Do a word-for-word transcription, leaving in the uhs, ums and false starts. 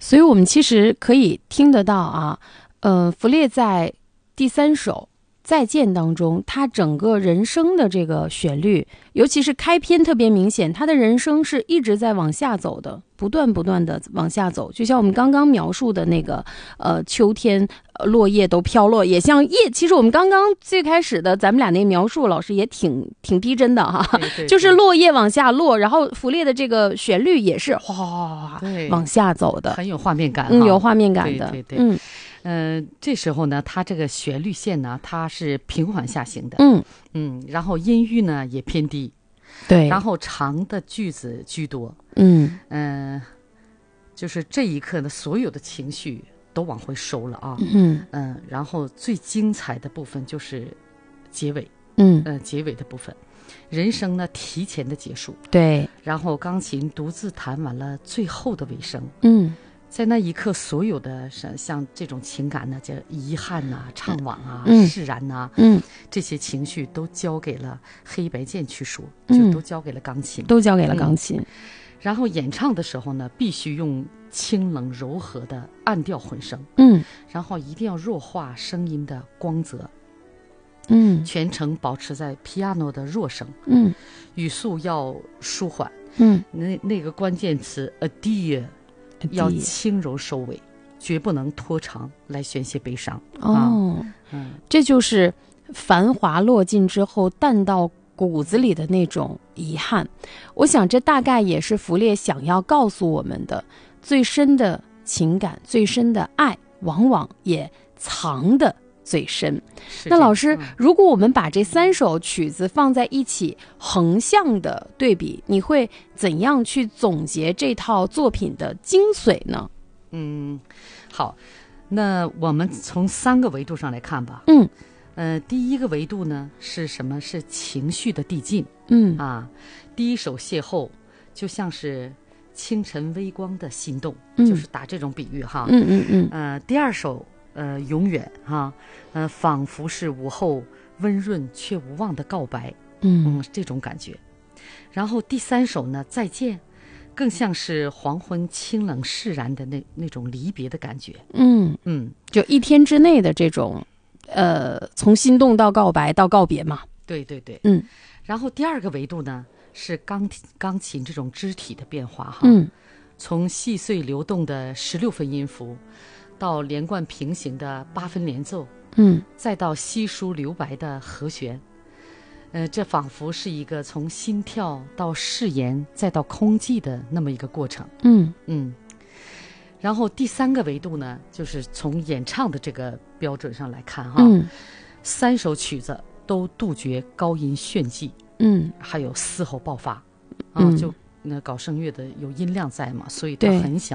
所以我们其实可以听得到啊，呃，弗列在第三首再见当中，他整个人生的这个旋律，尤其是开篇特别明显，他的人生是一直在往下走的，不断不断的往下走，就像我们刚刚描述的那个呃秋天、呃、落叶都飘落，也像叶，其实我们刚刚最开始的咱们俩那描述老师也挺挺逼真的哈， 对对对， 就是落叶往下落，然后弗列的这个旋律也是哗哗哗哗往下走的， 很有画面感， 嗯，有画面感的， 对对对， 嗯。 呃，这时候呢，它这个旋律线呢，它是平缓下行的， 嗯嗯，然后音域呢也偏低， 对， 然后长的句子居多， 嗯嗯、呃，就是这一刻呢，所有的情绪都往回收了啊， 嗯嗯、呃，然后最精彩的部分就是结尾， 嗯呃，结尾的部分，人生呢提前的结束， 对， 然后钢琴独自弹完了最后的尾声， 嗯。 在那一刻，所有的像这种情感呢，叫遗憾呐、啊、怅惘啊、 嗯、 释然呐、啊， 嗯， 这些情绪都交给了黑白键去说， 嗯、 就都交给了钢琴， 都交给了钢琴、嗯。 然后演唱的时候呢，必须用清冷柔和的暗调混声， 嗯， 然后一定要弱化声音的光泽， 嗯， 全程保持在 piano 的弱声， 嗯， 语速要舒缓， 嗯， 那那个关键词 adieu。要轻柔收尾，绝不能拖长来宣泄悲伤。 哦， 啊、嗯， 这就是繁华落尽之后淡到骨子里的那种遗憾。我想这大概也是弗列想要告诉我们的，最深的情感、最深的爱，往往也藏得最深。那老师、嗯、如果我们把这三首曲子放在一起横向的对比，你会怎样去总结这套作品的精髓呢？ 嗯，好，那我们从三个维度上来看吧。 嗯， 呃，第一个维度呢是什么？是情绪的递进。 嗯啊，第一首邂逅就像是清晨微光的心动， 嗯、 就是打这种比喻哈。 嗯嗯嗯。 呃，第二首。呃，永远哈，呃，仿佛是午后温润却无望的告白， 嗯， 嗯，这种感觉。然后第三首呢，再见，更像是黄昏清冷释然的那那种离别的感觉。 嗯嗯， 就一天之内的这种，呃，从心动到告白到告别嘛。 对对对， 嗯。 然后第二个维度呢，是钢钢琴这种肢体的变化哈， 嗯， 从细碎流动的十六分音符。到连贯平行的八分连奏， 嗯， 再到稀疏留白的和弦，呃，这仿佛是一个从心跳到誓言再到空寂的那么一个过程。 嗯嗯。然后第三个维度呢，就是从演唱的这个标准上来看哈， 嗯， 三首曲子都杜绝高音炫技， 嗯， 还有嘶吼爆发，啊， 嗯、 就那搞声乐的有音量在嘛，所以它很响。